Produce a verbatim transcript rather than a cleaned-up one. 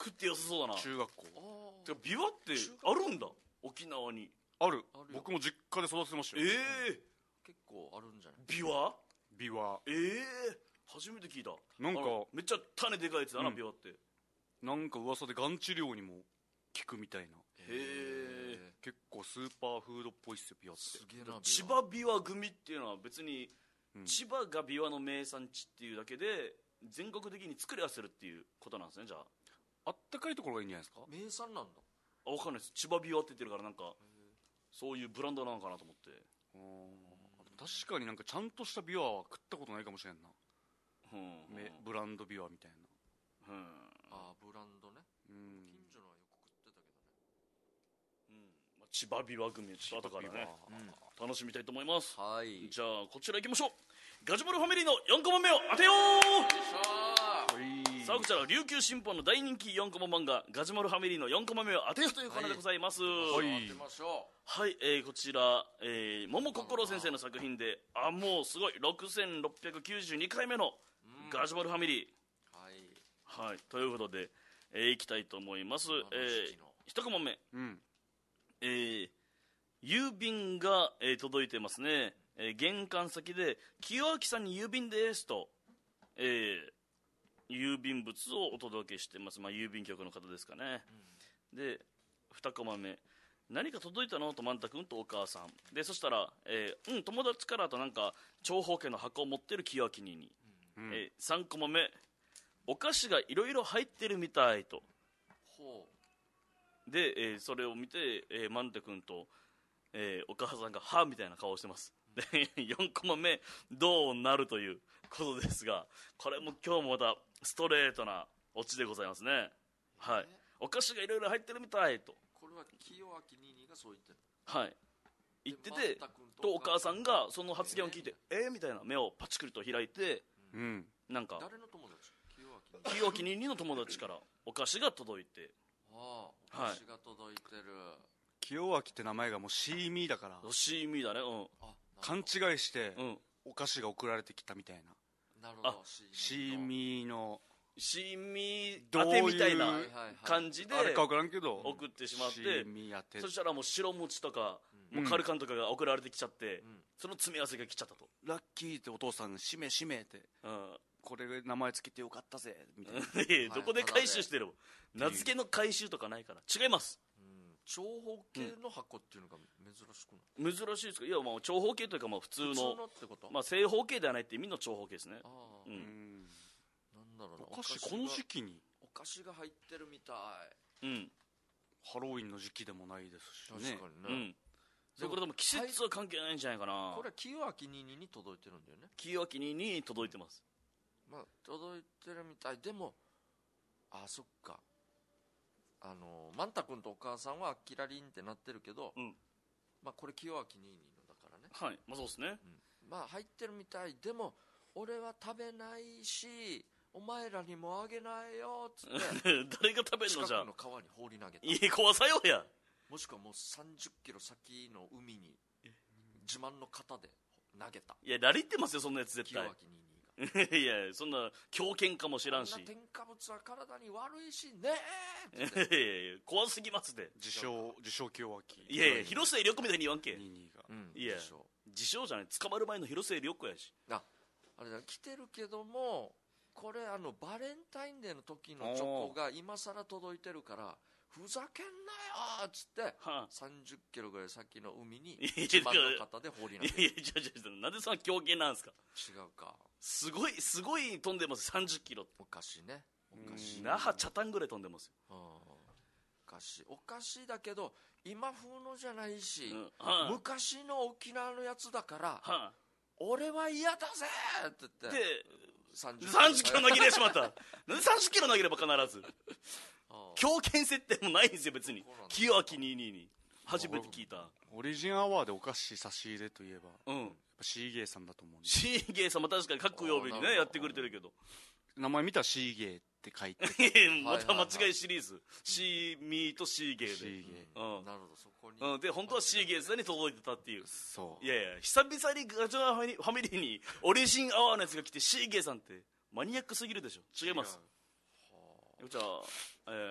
食って良さそうだな。 中学校てかビワってあるんだ、沖縄に。 ある。僕も実家で育ててましたよ。 ええー、 結構あるんじゃない？ ビワビワ。 ええー、初めて聞いた。 なんかめっちゃ種でかいやつだな、うん、ビワって。 なんか噂でがん治療にも効くみたいな。 へえ。 結構スーパーフードっぽいっすよ、ビワって。 すげえな。 千葉ビワ組っていうのは別に、うん、千葉がビワの名産地っていうだけで全国的に作り合わせるっていうことなんですね。じゃああったかいところがいいんじゃないですか。 名産なんだ。 あ、分かんないです。千葉ビワって言ってるからなんかそういうブランドなのかなと思って。 確かになんかちゃんとしたビワは食ったことないかもしれんな、うん、ブランドビワみたいな、うん、 ああブランドね、うん、近所のはよく食ってたけどね、 うん、千葉ビワ組ちょっと後からね、うん、楽しみたいと思います。はい、じゃあこちら行きましょう。ガジュマルファミリーのよんコマ目を当てよう。さあこちら琉球新報の大人気よんコマ漫画ガジュマルファミリーのよんコマ目を当てようというコーナーでございます。はい、当てましょう。はい、えー、こちら、えー、桃心先生の作品で、あ、もうすごいろくせんろっぴゃくきゅうじゅうにかいめのガジュマルファミリー、はい、はい、ということで、えー、いきたいと思います。えー、いちコマ目、うん、えー、郵便が、えー、届いてますね。えー、玄関先で清明さんに郵便ですと、えー、郵便物をお届けしてます。まあ、郵便局の方ですかね、うん、でにコマ目、何か届いたのと万太君とお母さんで、そしたら、えー、うん友達からとなんか長方形の箱を持ってる清明にに、うん、えー、さんコマ目、お菓子がいろいろ入ってるみたいと。ほうで、えー、それを見て、えー、万太君と、えー、お母さんがはみたいな顔をしてます。でよんコマ目、どうなるということですが、これも今日もまたストレートなオチでございますね。はい、お菓子がいろいろ入ってるみたいと。 これは清明ににがそう言ってる。 はい、言ってて、とお母さんがその発言を聞いて、えー、えー、みたいな目をパチクリと開いて、うん、なんか誰の友達？ 清明ににの友達からお菓子が届いて、 ああ、お菓子が届いてる、はい、 清明って名前がもうシーミーだから、 シーミーだね、うん、あ勘違いして、うん、お菓子が送られてきたみたいな。 なるほど。 シーミーのシーミー当てみたいな感じであれか分からんけど送ってしまって、 シーミー当て、 そしたらもう白餅とか、うん、もうカルカンとかが送られてきちゃって、うん、その詰め合わせが来ちゃったと。 ラッキーってお父さんがしめしめって、うん、これ名前つけてよかったぜみたいなどこで回収してるの？名付けの回収とかないから。違います、 うん、長方形の箱っていうのが珍しくない？ 珍しいですか？いや、まあ長方形というか、まあ普通の、 普通のってこと？ まあ、正方形ではないって意味の長方形ですね。あ、うん、 なんだろうな、 お菓子この時期にお菓子が入ってるみたい。 うん、 ハロウィンの時期でもないですしね。 確かにね、 うん、これでも季節は関係ないんじゃないかな。 これは清明ににに届いてるんだよね。 清明ににに届いてます。 まあ届いてるみたい。でもあ、そっか、あの万太君とお母さんはキラリンってなってるけど、うん、まあこれ清明ににのだからね。 はい、まあそうですね、 うん、まあ入ってるみたい。でも俺は食べないしお前らにもあげないよっつって誰が食べんの？じゃあ近くの川に放り投げた。 いい怖さよや。 もしくはもうさんじゅっキロ先の海に自慢の型で投げた。 いや、ラリってますよそんなやつ絶対。 清明ににがいや、そんな狂犬かもしらんし、 こんな添加物は体に悪いしねえっていやいや怖すぎますで。 自称自称清明。 いやいや、広末涼子みたいに言わんけ。 ににが、 うん、いや自称自称じゃない、捕まる前の広末涼子やし。 ああれだ、来てるけどもこれあのバレンタインデーの時のチョコが今更届いてるからふざけんなよっつって、はあ、さんじゅっキロぐらい先の海に自慢の型で放り投げる。 いやいや、じゃじゃなんでそんな狂犬なんですか？ 違うか、 すごいすごい飛んでます。さんじゅっキロ。 お菓子ね、お菓子、 那覇茶炭ぐらい飛んでますよ。はあ、 お菓子お菓子だけど今風のじゃないし、うん、はあ、昔の沖縄のやつだから、はあ、俺は嫌だぜって言ってでさんじゅっキロ投げれしまった。なんでさんじゅっキロ投げれば必ず狂犬設定もないんですよ別に。清明ににに初めて聞いた。 オリジンアワーでお菓子差し入れといえば、うん、やっぱシーゲーさんだと思うんで。 シーゲーさんも確かに各曜日にねやってくれてるけど、 名前見たらシーゲーって書いてまた間違いシリーズ、はいはいはい、シーミーとシーゲーで、シーゲー、うん、なるほど、そこに、 うん、で本当はシーゲーさんに届いてたっていう。 そう、 いやいや、久々にガチャファミリーにオリジンアワーのやつが来てシーゲーさんってマニアックすぎるでしょ。違います。じゃあ、えー